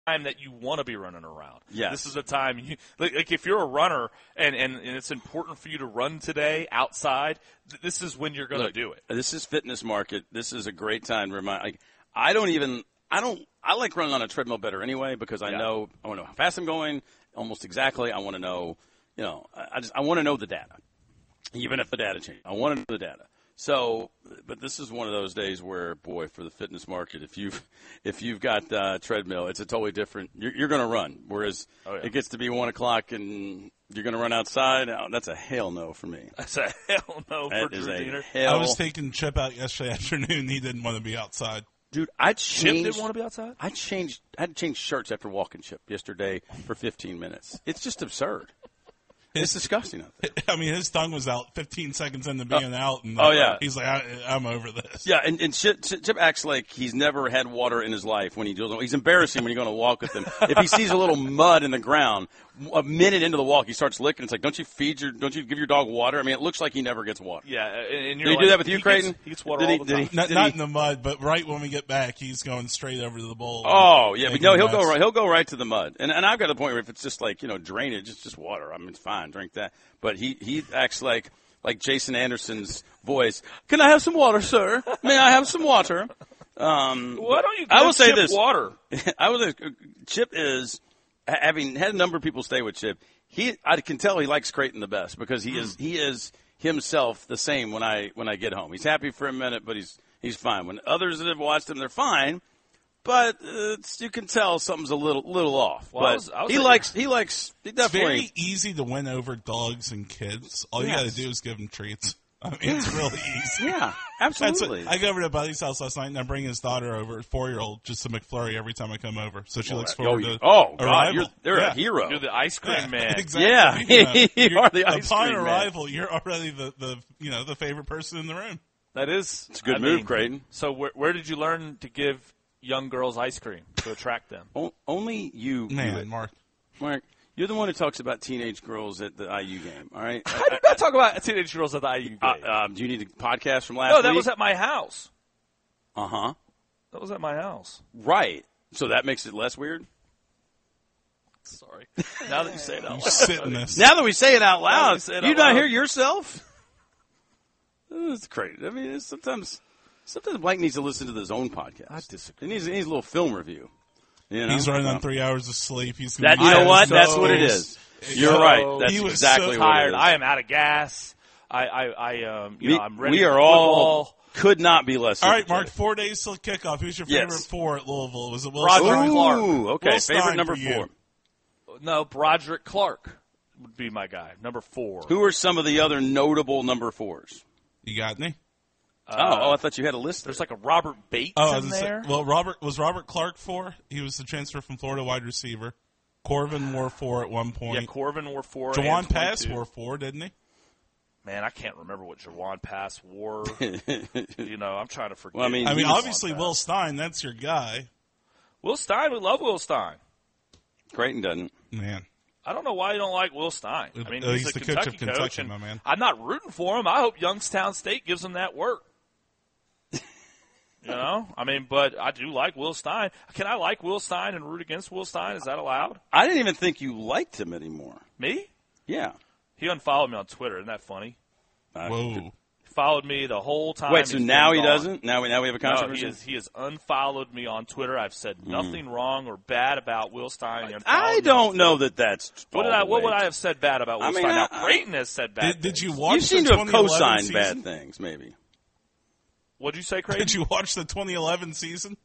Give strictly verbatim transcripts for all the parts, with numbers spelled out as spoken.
time that you want to be running around. Yes. This is a time you like, like if you're a runner and, and, and it's important for you to run today outside, th- this is when you're going to do it. This is Fitness Market. This is a great time to remind. Like, I don't even I don't I like running on a treadmill better anyway because I Yeah. know I want to know how fast I'm going almost exactly. I want to know, you know, I just I want to know the data. Even if the data changes, I want to know the data. So, but this is one of those days where, boy, for the Fitness Market, if you've if you've got uh, treadmill, it's a totally different. You're, you're going to run, whereas Oh, yeah. it gets to be one o'clock and you're going to run outside. Oh, that's a hell no for me. That's a hell no for That is Drew a Diener. hell. I was taking Chip out yesterday afternoon. He didn't want to be outside. Dude, I Chip changed. didn't want to be outside? I changed. I had to change shirts after walking Chip yesterday for fifteen minutes. It's just absurd. It's disgusting out there. I mean, his tongue was out fifteen seconds into being out. And oh, yeah. He's like, I, I'm over this. Yeah, and, and Chip, Chip acts like he's never had water in his life when he deals. He's embarrassing when you're going to walk with him. If he sees a little mud in the ground, a minute into the walk, he starts licking. It's like, don't you feed your, don't you give your dog water? I mean, it looks like he never gets water. Yeah, and you're Did he like, do that with you, he Creighton? Gets, he gets water Did he- all the did time. he- Not, Did not he- in the mud, but right when we get back, he's going straight over to the bowl. Oh yeah, but Making no, a he'll go mess. right. He'll go right to the mud, and and I've got a point where if it's just like you know drainage, it's just water. I mean, it's fine, drink that. But he he acts like like Jason Anderson's voice. Can I have some water, sir? May I have some water? Um, Why don't you give I will say Chip this. water? I was Chip is having had a number of people stay with Chip. He I can tell he likes Creighton the best because he is he is himself the same when I when I get home. He's happy for a minute, but he's he's fine. When others that have watched him, they're fine. But uh, it's, you can tell something's a little little off. Well, I but was- I was he at- likes he likes he It's definitely. very easy to win over dogs and kids. All you Yes. got to do is give them treats. I mean, it's really easy. Yeah, That's absolutely. what, I go over to Buddy's house last night and I bring his daughter over, four-year-old, just to McFlurry every time I come over. So she looks oh, forward you- to oh, God, arrival. you're, they're yeah. a hero. You're the ice cream Yeah, man. exactly. Yeah, You know, you you're- are the ice upon cream man. arrival, you're already the, the you know the favorite person in the room. That is. It's a good I move, mean, Creighton. So where, where did you learn to give young girls ice cream to attract them? O- only you, Man, you- Mark. Mark. You're the one who talks about teenage girls at the I U game. All right. I did not talk about teenage girls at the I U game. Uh, um, do you need a podcast from last no, week? that was at my house. Uh huh. That was at my house. Right. So that makes it less weird. Sorry. Now that you say it out You loud. sit in this. Now that we say it out Now that loud, we say it you out not loud. hear yourself? It's crazy. I mean, it's sometimes sometimes Blake needs to listen to his own podcast. I disagree. He needs, he needs a little film review. You know? He's running No. on three hours of sleep. He's That, gonna you be know what? so- That's what it is. You're so- right. That's He was exactly so what Tired. it is. I am out of gas. I, I, I um, you we, know, I'm ready we are for all football. could not be less. All right, Mark. sympathetic. Four days till kickoff. Who's your Yes. favorite four at Louisville? Was it Will Broderick Stein? Clark. Ooh, okay. Will Favorite Stein number for you. four. No, Broderick Clark would be my guy. Number four. Who are some of the other notable number fours? You got me? oh, oh, I thought you had a list. There's like a Robert Bates Oh, I in was gonna say- there. well, Robert was Robert Clark four. He was the transfer from Florida wide receiver. Corvin wore four at one point. yeah, Corbin wore four. Jawan and Pass twenty-two. wore four, didn't he? Man, I can't remember what Jawan Pass wore. you know, I'm trying to forget. Well, I mean, I mean, He was obviously Jawan Will Pass. Stein. That's your guy, Will Stein. We love Will Stein. Creighton doesn't. man. I don't know why you don't like Will Stein. I mean, Uh, he's, he's a the coach of Kentucky Kentucky, and my man. I'm not rooting for him. I hope Youngstown State gives him that work. You know, I mean, but I do like Will Stein. Can I like Will Stein and root against Will Stein? Is that allowed? I didn't even think you liked him anymore. Me? Yeah. He unfollowed me on Twitter. Isn't that funny? Uh, Whoa. He followed me the whole time. Wait, so He's now been he gone. doesn't? Now we now we have a No, he controversy. has, he has unfollowed me on Twitter. I've said Hmm. nothing wrong or bad about Will Stein. He unfollowed I me on don't Twitter. know that that's. What all did I? the What way. would I have said bad about Will I mean, Stein? Now I- Creighton has said bad. Did, did you things. watch You seem the to have twenty eleven co-signed season? bad things, maybe. What'd you say, Creighton? Did you watch the twenty eleven season?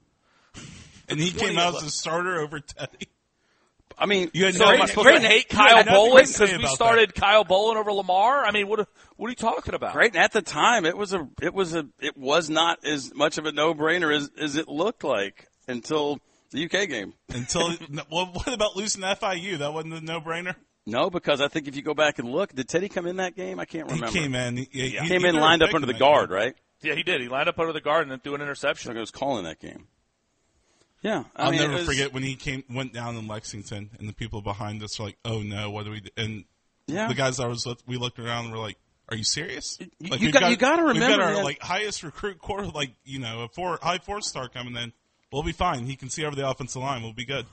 And he came out as a starter over Teddy. I mean, You had so no am I idea- supposed Creighton to hate you had Kyle nothing to Bolin say because we about started Kyle Bolin over Lamar. I mean, what what are you talking about? Creighton at the time it was a it was a it was not as much of a no brainer as as it looked like until the U K game. Until, well, what about losing to F I U? That wasn't a no-brainer. No, because I think if you go back and look, did Teddy come in that game? I can't remember. He came in. He, he, He he came he in threw a lined up pick under in the that guard, game. right? Yeah, he did. He lined up under the guard and then threw an So interception. I was calling that game. Yeah, I I'll mean, it never was- forget when he came went down in Lexington, and the people behind us were like, "Oh no, what do we do?" And Yeah, the guys I was with, we looked around and we're like, "Are you serious?" You- Like, you we've got- you gotta we've remember, got our man. like highest recruit core, like you know, a four high four star coming in. We'll be fine. He can see over the offensive line. We'll be good.